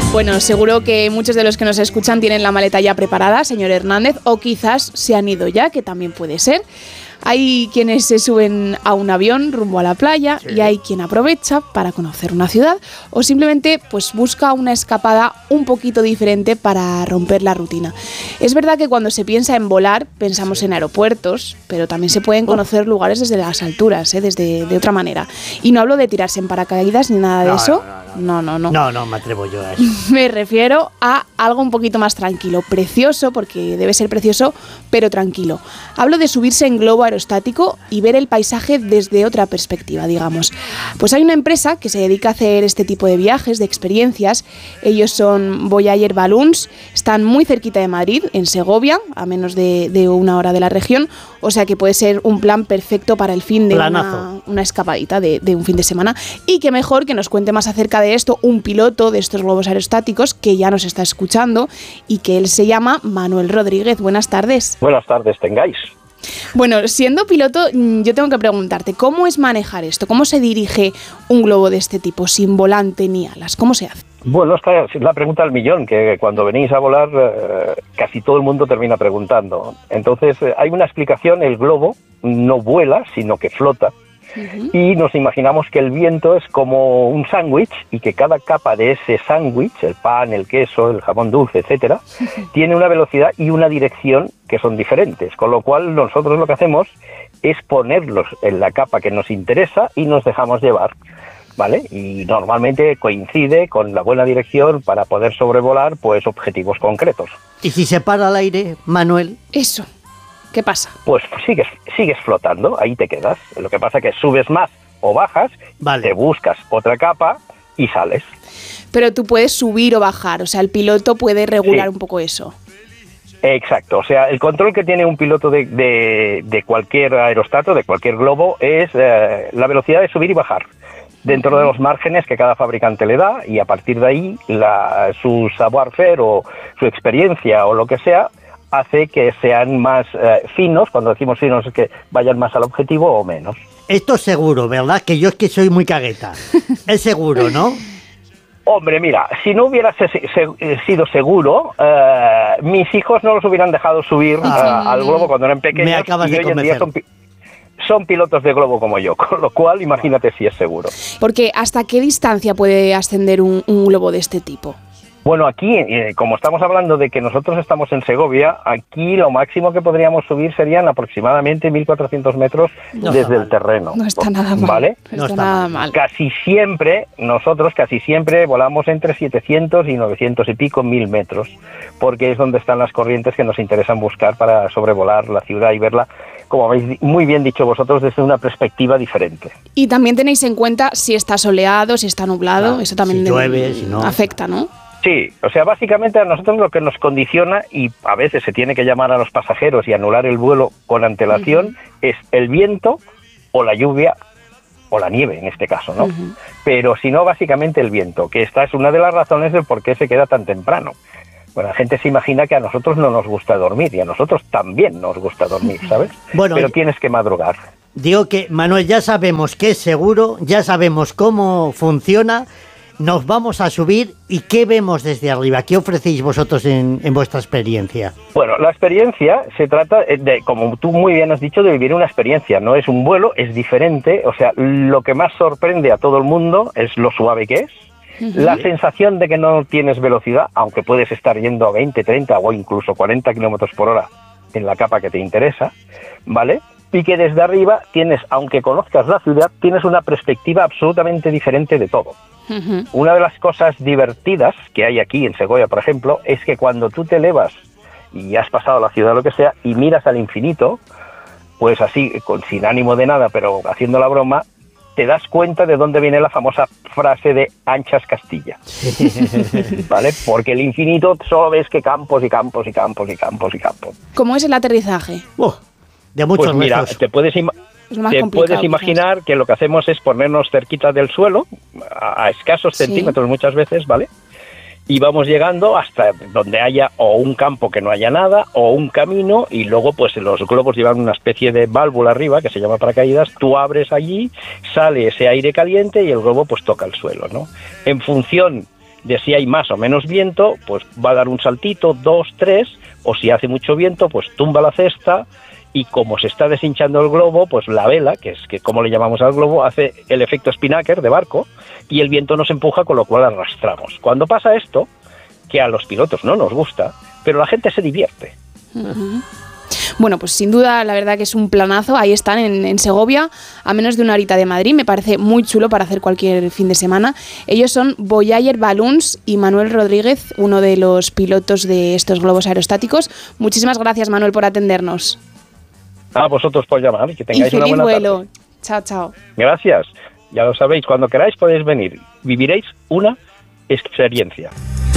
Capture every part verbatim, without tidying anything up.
Bueno, seguro que muchos de los que nos escuchan tienen la maleta ya preparada, señor Hernández, o quizás se han ido ya, que también puede ser. Hay quienes se suben a un avión rumbo a la playa, sí, y hay quien aprovecha para conocer una ciudad o simplemente pues busca una escapada un poquito diferente para romper la rutina. Es verdad que cuando se piensa en volar pensamos, sí, en aeropuertos, pero también se pueden conocer oh. lugares desde las alturas, ¿eh? desde de otra manera. Y no hablo de tirarse en paracaídas ni nada de no, eso. No no no. no, no, no. No, no me atrevo yo a eso. Me refiero a algo un poquito más tranquilo, precioso, porque debe ser precioso, pero tranquilo. Hablo de subirse en globo aerostático y ver el paisaje desde otra perspectiva, digamos. Pues hay una empresa que se dedica a hacer este tipo de viajes, de experiencias. Ellos son Voyager Balloons, están muy cerquita de Madrid, en Segovia, a menos de, de una hora de la región, o sea que puede ser un plan perfecto para el fin de una, una escapadita de, de un fin de semana. Y qué mejor que nos cuente más acerca de esto un piloto de estos globos aerostáticos que ya nos está escuchando y que él se llama Manuel Rodríguez. Buenas tardes. Buenas tardes, tengáis. Bueno, siendo piloto, yo tengo que preguntarte, ¿cómo es manejar esto? ¿Cómo se dirige un globo de este tipo, sin volante ni alas? ¿Cómo se hace? Bueno, esta es la pregunta del millón, que cuando venís a volar eh, casi todo el mundo termina preguntando. Entonces, eh, hay una explicación, el globo no vuela, sino que flota. Uh-huh. Y nos imaginamos que el viento es como un sándwich y que cada capa de ese sándwich, el pan, el queso, el jamón dulce, etcétera, uh-huh, tiene una velocidad y una dirección que son diferentes, con lo cual nosotros lo que hacemos es ponerlos en la capa que nos interesa y nos dejamos llevar, ¿vale? Y normalmente coincide con la buena dirección para poder sobrevolar pues objetivos concretos. ¿Y si se para al aire, Manuel? Eso. ¿Qué pasa? Pues sigues, sigues flotando, ahí te quedas. Lo que pasa es que subes más o bajas, vale, te buscas otra capa y sales. Pero tú puedes subir o bajar, o sea, el piloto puede regular, sí, un poco eso. Exacto, o sea, el control que tiene un piloto de, de, de cualquier aerostato, de cualquier globo, es eh, la velocidad de subir y bajar, dentro uh-huh, de los márgenes que cada fabricante le da, y a partir de ahí la, su savoir-faire o su experiencia o lo que sea, hace que sean más eh, finos. Cuando decimos finos es que vayan más al objetivo o menos. Esto es seguro, ¿verdad? Que yo es que soy muy cagueta. Es seguro, ¿no? Hombre, mira, si no hubiera se, se, sido seguro, eh, mis hijos no los hubieran dejado subir ah, eh, al globo cuando eran pequeños. Me acabas y de hoy convencer. En día son, son pilotos de globo como yo, con lo cual imagínate si es seguro. Porque ¿hasta qué distancia puede ascender un, un globo de este tipo? Bueno, aquí, eh, como estamos hablando de que nosotros estamos en Segovia, aquí lo máximo que podríamos subir serían aproximadamente mil cuatrocientos metros no desde el terreno. No está nada mal. ¿Vale? No, no está, está nada mal. Casi siempre, nosotros casi siempre volamos entre setecientos y novecientos y pico mil metros, porque es donde están las corrientes que nos interesan buscar para sobrevolar la ciudad y verla, como habéis muy bien dicho vosotros, desde una perspectiva diferente. Y también tenéis en cuenta si está soleado, si está nublado, claro, eso también si llueve, si no, afecta, ¿no? Sí, o sea, básicamente a nosotros lo que nos condiciona, y a veces se tiene que llamar a los pasajeros y anular el vuelo con antelación, uh-huh, es el viento o la lluvia o la nieve en este caso, ¿no? Uh-huh. Pero si no, básicamente el viento, que esta es una de las razones de por qué se queda tan temprano. Bueno, la gente se imagina que a nosotros no nos gusta dormir, y a nosotros también nos gusta dormir, ¿sabes? Bueno, pero tienes que madrugar. Digo que, Manuel, ya sabemos que es seguro, ya sabemos cómo funciona. Nos vamos a subir, ¿y qué vemos desde arriba? ¿Qué ofrecéis vosotros en, en vuestra experiencia? Bueno, la experiencia se trata de, como tú muy bien has dicho, de vivir una experiencia. No es un vuelo, es diferente. O sea, lo que más sorprende a todo el mundo es lo suave que es. Uh-huh. La sensación de que no tienes velocidad, aunque puedes estar yendo a veinte, treinta o incluso cuarenta kilómetros por hora en la capa que te interesa, ¿vale? Y que desde arriba tienes, aunque conozcas la ciudad, tienes una perspectiva absolutamente diferente de todo. Uh-huh. Una de las cosas divertidas que hay aquí en Segovia, por ejemplo, es que cuando tú te elevas y has pasado la ciudad o lo que sea y miras al infinito, pues así, con, sin ánimo de nada, pero haciendo la broma, te das cuenta de dónde viene la famosa frase de anchas Castilla. ¿Vale? Porque el infinito solo ves que campos y campos y campos y campos y campos. ¿Cómo es el aterrizaje? Uh, de muchos pues mira, metros. te puedes imaginar. Te puedes imaginar que lo que hacemos es ponernos cerquita del suelo, a, a escasos sí. centímetros muchas veces, ¿vale? Y vamos llegando hasta donde haya o un campo que no haya nada, o un camino, y luego pues los globos llevan una especie de válvula arriba, que se llama paracaídas, tú abres allí, sale ese aire caliente y el globo pues toca el suelo, ¿no? En función de si hay más o menos viento, pues va a dar un saltito, dos, tres, o si hace mucho viento, pues tumba la cesta, y como se está deshinchando el globo, pues la vela, que es que como le llamamos al globo, hace el efecto spinnaker de barco, y el viento nos empuja, con lo cual arrastramos. Cuando pasa esto, que a los pilotos no nos gusta, pero la gente se divierte. Uh-huh. Bueno, pues sin duda, la verdad que es un planazo. Ahí están en, en Segovia, a menos de una horita de Madrid. Me parece muy chulo para hacer cualquier fin de semana. Ellos son Voyager Balloons y Manuel Rodríguez, uno de los pilotos de estos globos aerostáticos. Muchísimas gracias, Manuel, por atendernos. A vosotros por llamar y que tengáis y una buena vuelo. tarde. Chao, chao. Gracias. Ya lo sabéis, cuando queráis podéis venir. Viviréis una experiencia.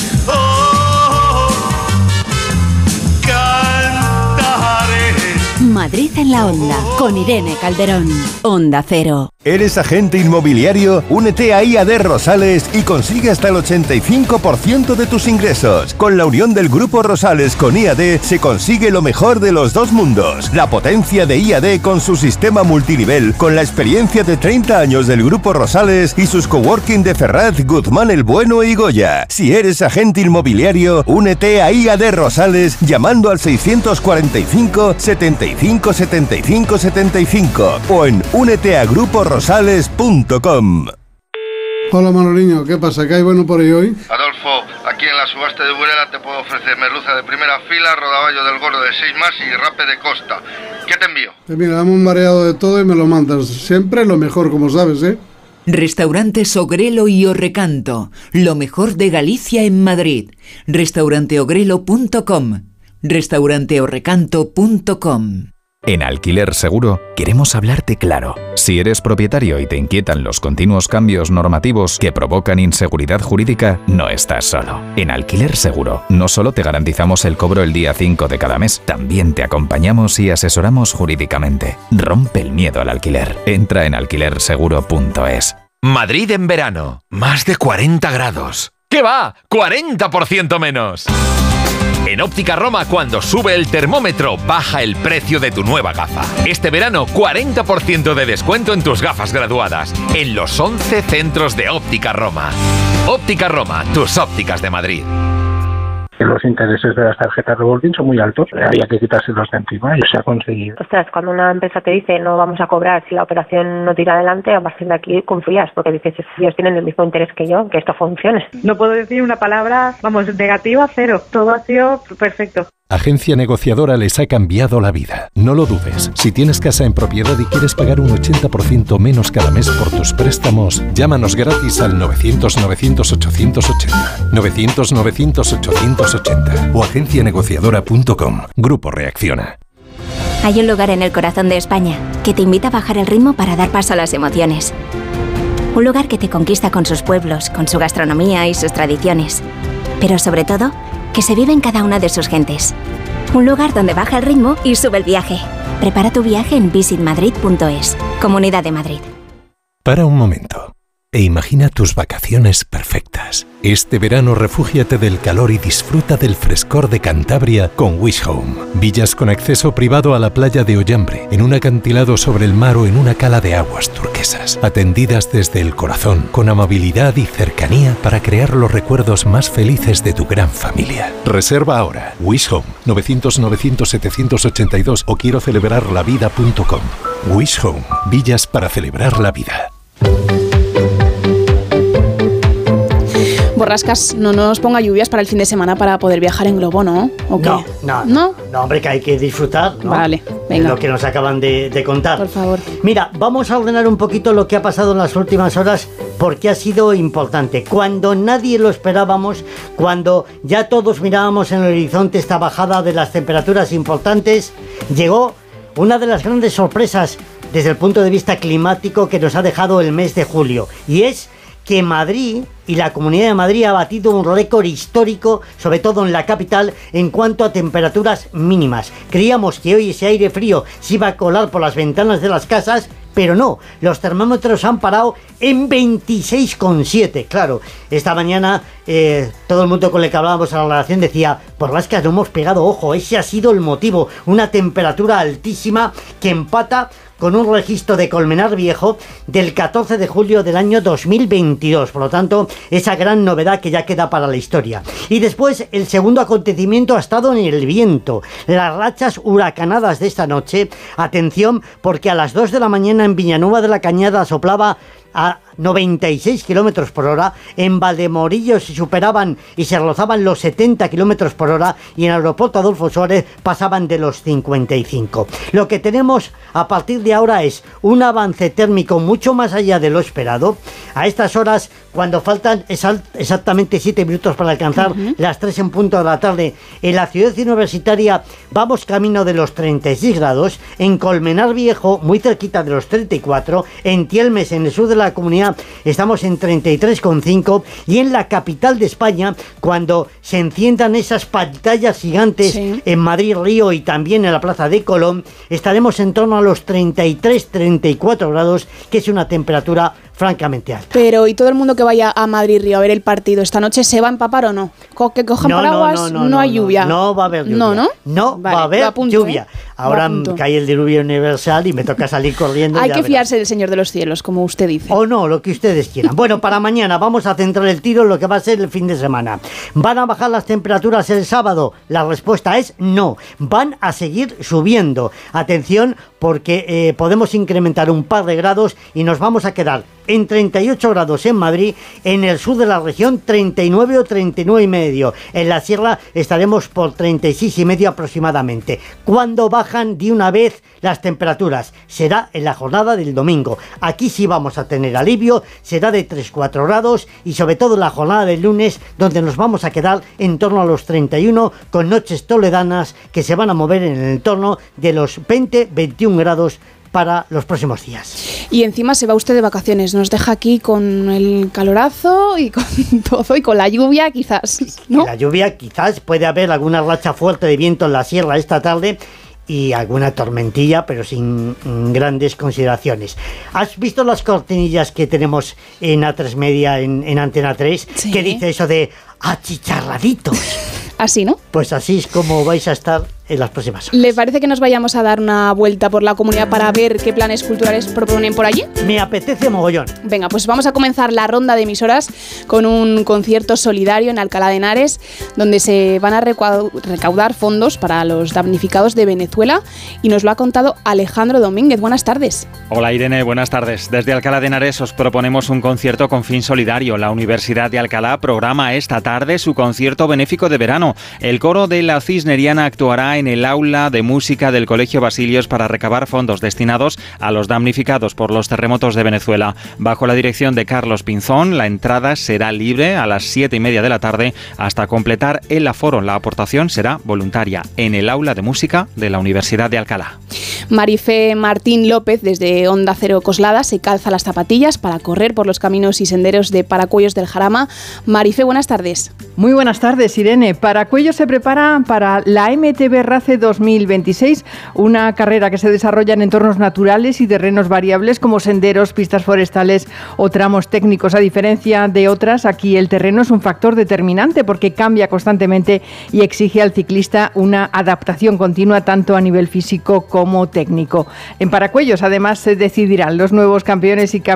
Madrid en la Onda, con Irene Calderón. Onda Cero. ¿Eres agente inmobiliario? Únete a I A D Rosales y consigue hasta el ochenta y cinco por ciento de tus ingresos. Con la unión del Grupo Rosales con I A D se consigue lo mejor de los dos mundos. La potencia de I A D con su sistema multinivel, con la experiencia de treinta años del Grupo Rosales y sus coworking de Ferraz, Guzmán el Bueno y Goya. Si eres agente inmobiliario, únete a I A D Rosales llamando al seiscientos cuarenta y cinco, setenta y cinco, setenta y cinco, setenta y cinco o en únete a grupo rosales punto com. Hola Manoliño, ¿qué pasa? ¿Qué hay bueno por ahí hoy? Adolfo, aquí en la subasta de Burela te puedo ofrecer merluza de primera fila, rodaballo del gordo de seis más y rape de costa. ¿Qué te envío? Pues mira, dame un variado de todo y me lo mandas. Siempre lo mejor, como sabes, ¿eh? Restaurantes Ogrelo y Orrecanto, lo mejor de Galicia en Madrid. restaurante ogrelo punto com, restaurante orrecanto punto com. En Alquiler Seguro queremos hablarte claro. Si eres propietario y te inquietan los continuos cambios normativos que provocan inseguridad jurídica, no estás solo. En Alquiler Seguro no solo te garantizamos el cobro el día cinco de cada mes, también te acompañamos y asesoramos jurídicamente. Rompe el miedo al alquiler. Entra en alquiler seguro punto es. Madrid en verano. Más de cuarenta grados. ¿Qué va? ¡cuarenta por ciento menos! En Óptica Roma, cuando sube el termómetro, baja el precio de tu nueva gafa. Este verano, cuarenta por ciento de descuento en tus gafas graduadas, en los once centros de Óptica Roma. Óptica Roma, tus ópticas de Madrid. Los intereses de las tarjetas revolving son muy altos, había que quitárselos de encima y se ha conseguido. Ostras, cuando una empresa te dice no vamos a cobrar si la operación no tira adelante, a partir de aquí confías, porque dices, ellos tienen el mismo interés que yo, que esto funcione. No puedo decir una palabra, vamos, negativa, cero. Todo ha sido perfecto. Agencia Negociadora les ha cambiado la vida. No lo dudes. Si tienes casa en propiedad y quieres pagar un ochenta por ciento menos cada mes por tus préstamos, llámanos gratis al novecientos, novecientos, ochocientos ochenta. novecientos, novecientos, ochocientos ochenta o agencia negociadora punto com. Grupo Reacciona. Hay un lugar en el corazón de España que te invita a bajar el ritmo para dar paso a las emociones. Un lugar que te conquista con sus pueblos, con su gastronomía y sus tradiciones. Pero sobre todo, que se vive en cada una de sus gentes. Un lugar donde baja el ritmo y sube el viaje. Prepara tu viaje en visit madrid punto es. Comunidad de Madrid. Para un momento e imagina tus vacaciones perfectas. Este verano refúgiate del calor y disfruta del frescor de Cantabria con Wish Home. Villas con acceso privado a la playa de Ollambre, en un acantilado sobre el mar o en una cala de aguas turquesas. Atendidas desde el corazón, con amabilidad y cercanía para crear los recuerdos más felices de tu gran familia. Reserva ahora. Wish Home, novecientos, novecientos, setecientos ochenta y dos o quiero celebrar la vida punto com. Wish Home, villas para celebrar la vida. Borrascas, no nos ponga lluvias para el fin de semana para poder viajar en globo, ¿no? ¿O qué? No, no, no, no, hombre, que hay que disfrutar, ¿no? Vale, venga. De lo que nos acaban de, de contar. Por favor. Mira, vamos a ordenar un poquito lo que ha pasado en las últimas horas porque ha sido importante. Cuando nadie lo esperábamos, cuando ya todos mirábamos en el horizonte esta bajada de las temperaturas importantes, llegó una de las grandes sorpresas desde el punto de vista climático que nos ha dejado el mes de julio, y es que Madrid y la Comunidad de Madrid ha batido un récord histórico, sobre todo en la capital, en cuanto a temperaturas mínimas. Creíamos que hoy ese aire frío se iba a colar por las ventanas de las casas, pero no, los termómetros han parado en veintiséis coma siete. Claro, esta mañana eh, todo el mundo con el que hablábamos a la relación decía, por las que no hemos pegado ojo, ese ha sido el motivo, una temperatura altísima que empata con un registro de Colmenar Viejo del catorce de julio del año dos mil veintidós. Por lo tanto, esa gran novedad que ya queda para la historia. Y después, el segundo acontecimiento ha estado en el viento. Las rachas huracanadas de esta noche. Atención, porque a las dos de la mañana en Villanueva de la Cañada soplaba a noventa y seis kilómetros por hora, en Valdemorillo se superaban y se rozaban los setenta kilómetros por hora y en el aeropuerto Adolfo Suárez pasaban de los cincuenta y cinco. Lo que tenemos a partir de ahora es un avance térmico mucho más allá de lo esperado. A estas horas, cuando faltan exactamente siete minutos para alcanzar uh-huh. las tres en punto de la tarde, en la ciudad universitaria vamos camino de los treinta y seis grados, en Colmenar Viejo muy cerquita de los treinta y cuatro, en Tielmes, en el sur de la comunidad, estamos en treinta y tres coma cinco y en la capital de España, cuando se enciendan esas pantallas gigantes sí. en Madrid Río y también en la Plaza de Colón, estaremos en torno a los treinta y tres treinta y cuatro grados, que es una temperatura francamente alta. Pero, ¿y todo el mundo que vaya a Madrid Río a ver el partido esta noche se va a empapar o no? ¿Co- ¿Que cojan no, paraguas? No, no, no, no hay lluvia. No, no va a haber lluvia. No, ¿no? No vale, va a haber apunto, lluvia. ¿eh? Ahora cae el diluvio universal y me toca salir corriendo. Hay que fiarse del Señor de los Cielos, como usted dice. O no, lo que ustedes quieran. Bueno, para mañana vamos a centrar el tiro en lo que va a ser el fin de semana. ¿Van a bajar las temperaturas el sábado? La respuesta es no. Van a seguir subiendo. Atención, porque eh, podemos incrementar un par de grados y nos vamos a quedar en treinta y ocho grados en Madrid, en el sur de la región treinta y nueve o treinta y nueve y medio. En la sierra estaremos por treinta y seis y medio aproximadamente. ¿Cuándo bajan de una vez las temperaturas? Será en la jornada del domingo. Aquí sí vamos a tener alivio, será de tres a cuatro grados y sobre todo en la jornada del lunes, donde nos vamos a quedar en torno a los treinta y uno, con noches toledanas que se van a mover en el entorno de los veinte a veintiún grados para los próximos días. Y encima se va usted de vacaciones, nos deja aquí con el calorazo y con todo y con la lluvia quizás, ¿no? La lluvia quizás, puede haber alguna racha fuerte de viento en la sierra esta tarde y alguna tormentilla, pero sin mm, grandes consideraciones. ¿Has visto las cortinillas que tenemos en A tres Media, en, en Antena tres? Sí. ¿Qué dice eso de achicharraditos? Así, ¿no? Pues así es como vais a estar en las próximas horas. ¿Le parece que nos vayamos a dar una vuelta por la comunidad para ver qué planes culturales proponen por allí? Me apetece mogollón. Venga, pues vamos a comenzar la ronda de emisoras con un concierto solidario en Alcalá de Henares, donde se van a recaudar fondos para los damnificados de Venezuela, y nos lo ha contado Alejandro Domínguez. Buenas tardes. Hola Irene, buenas tardes. Desde Alcalá de Henares os proponemos un concierto con fin solidario. La Universidad de Alcalá programa esta tarde su concierto benéfico de verano. El coro de la Cisneriana actuará en el aula de música del Colegio Basilios para recabar fondos destinados a los damnificados por los terremotos de Venezuela. Bajo la dirección de Carlos Pinzón, la entrada será libre a las siete y media de la tarde hasta completar el aforo. La aportación será voluntaria en el aula de música de la Universidad de Alcalá. Marifé Martín López, desde Onda Cero Coslada, se calza las zapatillas para correr por los caminos y senderos de Paracuellos del Jarama. Marifé, buenas tardes. Muy buenas tardes, Irene. Paracuellos se prepara para la M T B RACE dos mil veintiséis, una carrera que se desarrolla en entornos naturales y terrenos variables como senderos, pistas forestales o tramos técnicos. A diferencia de otras, aquí el terreno es un factor determinante porque cambia constantemente y exige al ciclista una adaptación continua tanto a nivel físico como técnico. En Paracuellos, además, se decidirán los nuevos campeones y campeones